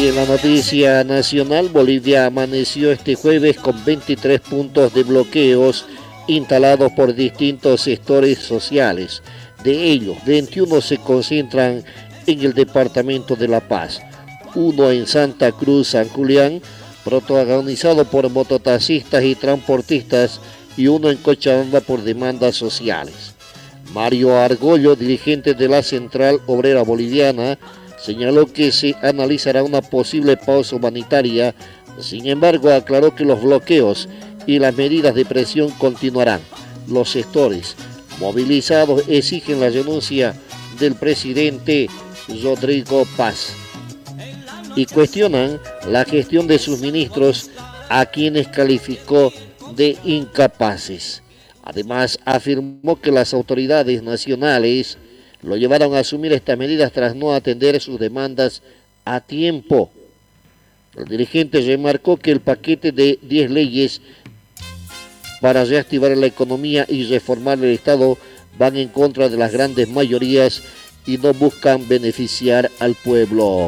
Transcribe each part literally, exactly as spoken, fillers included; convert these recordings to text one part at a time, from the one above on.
En la noticia nacional, Bolivia amaneció este jueves con veintitrés puntos de bloqueos instalados por distintos sectores sociales. De ellos, veintiuno se concentran en el departamento de La Paz, uno en Santa Cruz, San Julián, protagonizado por mototaxistas y transportistas, y uno en Cochabamba por demandas sociales. Mario Argollo, dirigente de la Central Obrera Boliviana, señaló que se analizará una posible pausa humanitaria. Sin embargo, aclaró que los bloqueos y las medidas de presión continuarán. Los sectores movilizados exigen la renuncia del presidente Rodrigo Paz y cuestionan la gestión de sus ministros, a quienes calificó de incapaces. Además, afirmó que las autoridades nacionales lo llevaron a asumir estas medidas tras no atender sus demandas a tiempo. El dirigente remarcó que el paquete de diez leyes para reactivar la economía y reformar el Estado van en contra de las grandes mayorías y no buscan beneficiar al pueblo.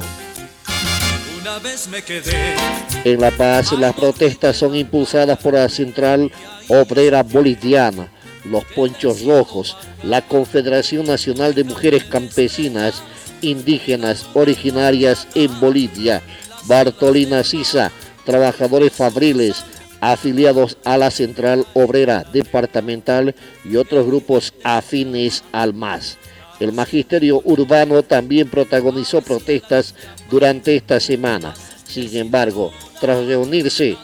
Una vez me quedé. En La Paz, las protestas son impulsadas por la Central Obrera Boliviana, los Ponchos Rojos, la Confederación Nacional de Mujeres Campesinas Indígenas Originarias en Bolivia, Bartolina Sisa, trabajadores fabriles afiliados a la Central Obrera Departamental y otros grupos afines al M A S. El magisterio urbano también protagonizó protestas durante esta semana. Sin embargo, tras reunirse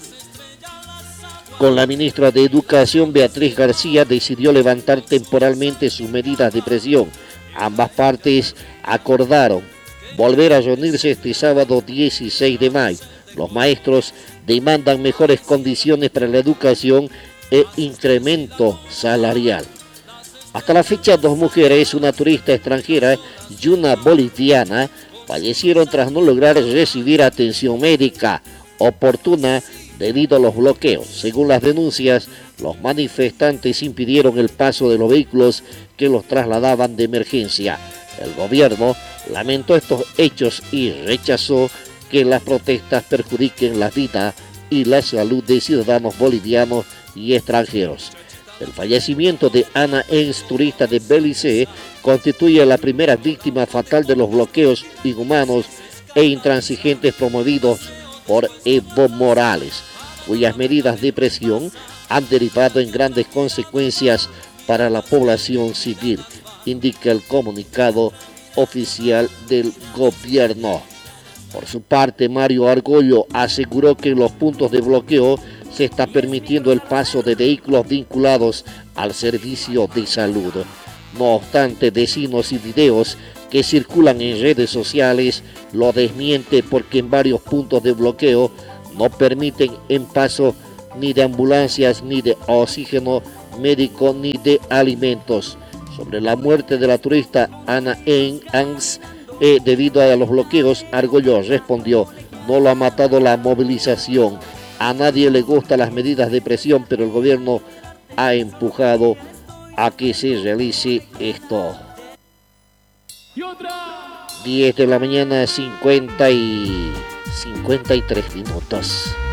con la ministra de Educación, Beatriz García, decidió levantar temporalmente sus medidas de presión. Ambas partes acordaron volver a reunirse este sábado dieciséis de mayo. Los maestros demandan mejores condiciones para la educación e incremento salarial. Hasta la fecha, dos mujeres, una turista extranjera y una boliviana, fallecieron tras no lograr recibir atención médica oportuna debido a los bloqueos. Según las denuncias, los manifestantes impidieron el paso de los vehículos que los trasladaban de emergencia. El gobierno lamentó estos hechos y rechazó que las protestas perjudiquen la vida y la salud de ciudadanos bolivianos y extranjeros. El fallecimiento de Ana Enz, turista de Belice, constituye la primera víctima fatal de los bloqueos inhumanos e intransigentes promovidos por Evo Morales, cuyas medidas de presión han derivado en grandes consecuencias para la población civil, indica el comunicado oficial del gobierno. Por su parte, Mario Argollo aseguró que en los puntos de bloqueo se está permitiendo el paso de vehículos vinculados al servicio de salud. No obstante, vecinos y videos que circulan en redes sociales lo desmiente, porque en varios puntos de bloqueo no permiten el paso ni de ambulancias, ni de oxígeno médico, ni de alimentos. Sobre la muerte de la turista Ana Enz, eh, debido a los bloqueos, Argollo respondió: no lo ha matado la movilización. A nadie le gustan las medidas de presión, pero el gobierno ha empujado a que se realice esto. diez de la mañana, cincuenta y cincuenta y tres minutos.